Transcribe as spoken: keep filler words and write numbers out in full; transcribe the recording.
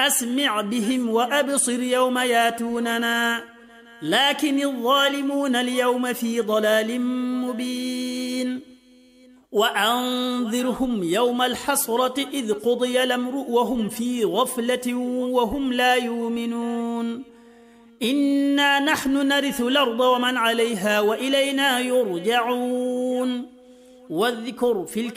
أسمع بهم وأبصر يوم ياتوننا لكن الظالمون اليوم في ضلال مبين وأنذرهم يوم الحسرة إذ قضي الأمر وهم في غفلة وهم لا يؤمنون إنا نحن نرث الأرض ومن عليها وإلينا يرجعون واذكر في